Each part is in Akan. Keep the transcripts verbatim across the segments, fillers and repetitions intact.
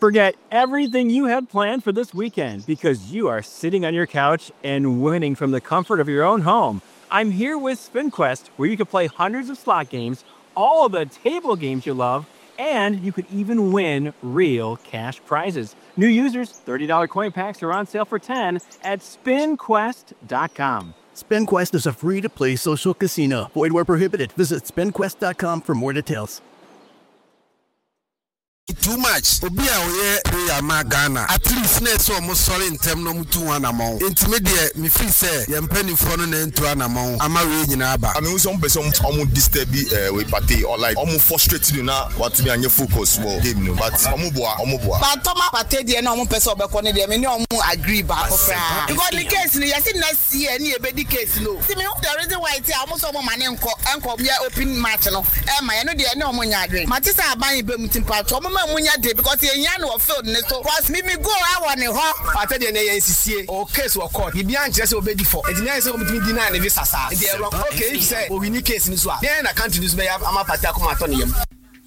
Forget everything you had planned for this weekend because you are sitting on your couch and winning from the comfort of your own home. I'm here with SpinQuest, where you can play hundreds of slot games, all of the table games you love, and you could even win real cash prizes. New users, thirty dollars coin packs are on sale for ten dollars at spin quest dot com. SpinQuest is a free-to-play social casino. Void where prohibited. Visit spin quest dot com for more details. Too much. Obi a oye we ama Ghana. At least na so mo sorry ntem no mutu wana mo. Intimidate me feel say ye mpanifo no na entu ana mo. Ama we nyina aba. I mean some person omo disturb eh we party or like omo frustrated na what me anye focus wo game no but omo boa omo boa. But Toma party dey na omo person obekọ ne dey me ni omo agree ba ko fra. Because the case no you see next year ni e be the case no. See me the reason why say omo so omo mane nko enko bia open match no. E ma ye no dey na omo nya agree. Matisa aban be mutim pa omo munya de because ye yan no field ne so was me me go I want ho party de na ye nsisie o case wo court bibia nkyere se obedi for edi na se obedi di na ne visa sa de okay if say o win case ni so a then na country ni so be ama party akoma to ne yam.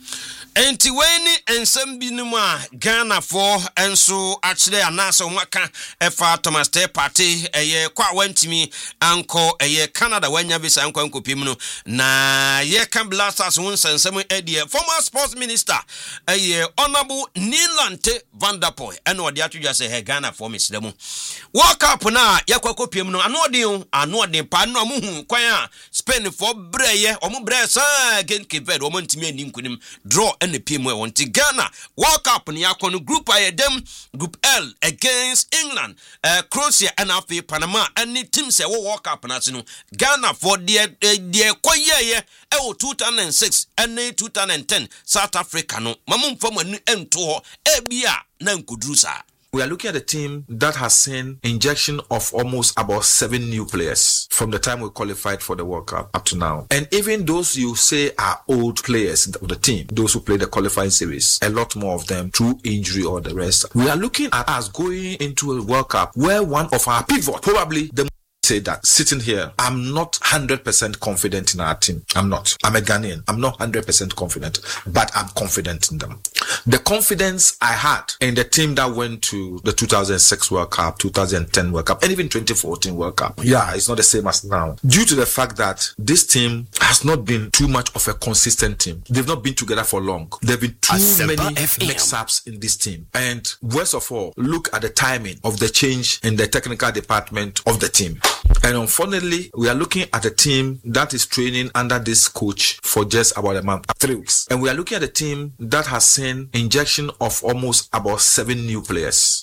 Enti weni ensem binum a Ghana for enso akire anase nwaka efa Thomas Tay Party eye kwa wantimi anko eye Canada wanya visa anko ankopim no na ye kan blasters won sensem edie former sports minister eye honorable Nilante Van Der Poel eno ode atudwa se he Ghana for misdemu World Cup na yakwakopim no ano ode o ano ode pa no amuhu kwan a Spain for breye omo bre sa against Cape Verde omo ntimi ani nkunim draw and P M wanti Ghana World Cup ni yakonu group I dem group L against England uh, Croatia and afi Panama any team say World Cup na no Ghana for the the koyeye e two thousand six and two thousand ten South Africa no mamum fam anu ento e bia na nkuduru sa. We are looking at a team that has seen injection of almost about seven new players from the time we qualified for the World Cup up to now. And even those you say are old players of the team, those who play the qualifying series, a lot more of them through injury or the rest. We are looking at us going into a World Cup where one of our pivot, probably the say that sitting here, I'm not one hundred percent confident in our team. I'm not. I'm a Ghanaian. I'm not one hundred percent confident, but I'm confident in them. The confidence I had in the team that went to the two thousand six World Cup, two thousand ten World Cup, and even twenty fourteen World Cup, yeah, it's not the same as now. Due to the fact that this team has not been too much of a consistent team. They've not been together for long. There have been too many mix-ups in this team. And worst of all, look at the timing of the change in the technical department of the team. And unfortunately, we are looking at a team that is training under this coach for just about a month, three weeks. And we are looking at a team that has seen injection of almost about seven new players.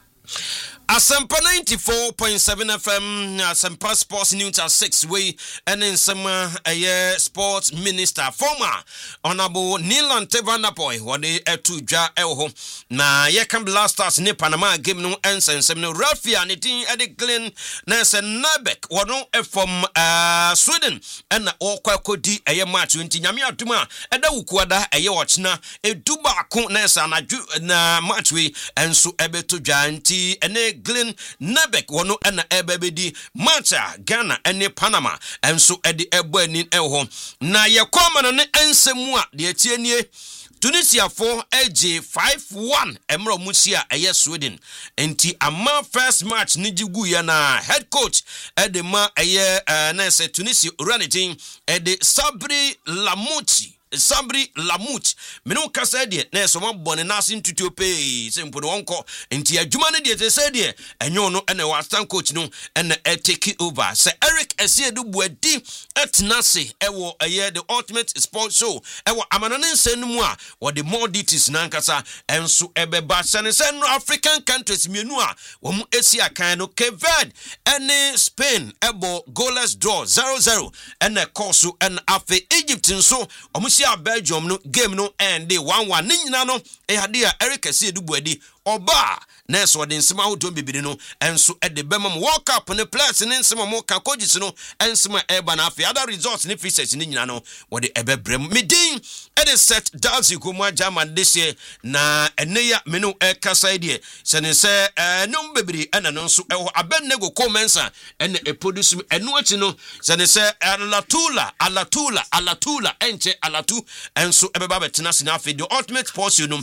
Asempa ninety-four point seven F M, Asempa Sports News at six way, and in some uh, sports minister, former Honorable Nilante Van Der Poel, what they to ja elho. Na yekan blasters ne Panama game no ensen sem no Rafia ne tin Eddie Glenn Nelson Nabek, wano from uh, Sweden, and all kwakodi a match twenty Yamia Duma, and the Ukwada a watchna, a Duba Kun Nessa na match we, and so ebe to janti, and Glenn Nabek wano ena ebebedi matcha Ghana ene Panama enso edi ebo ni eho na ye kwama ne ensemu a de atienie Tunisia for A J five one Emro Musia eye Sweden enti ama first match ni jigu ya na head coach edema eye uh, na se Tunisia uranitin ede Sabri Lamouchi Sabri Lamouchi menu kasa de na so mabone na sin tutu pe sempo no onko enti adwuma ne de se de enyo no ene wa stand coach no ene e take over se Eric Esiedu Buadi etnase ewo eye the ultimate sports show ewo amanane nsenu mu a wo the more details na nkasa enso ebeba se ne se no African countries mienu a wo mu esi akan no Cape Verde ene Spain ebo goalless draw zero zero ene course ene afi Egypt nso omusi Belgium no game no end day one one ni nyina no e hade a Eric Esiedu Buadi oba na so de nsema ho don bibiri no enso e de bema World Cup ne players ne nsema mo kan coaches no ensema e ba na afi other results ne features ni nyina no wo de ebebrem medin e de set Dalsy Gomwa German this year na eneya menu e kasa de se ne se no bibiri ena no nso e ho abenego commensa ene e produce eno achi no se ne se alatula alatula alatula enche alatu enso ebeba betena sina afi the ultimate sports you know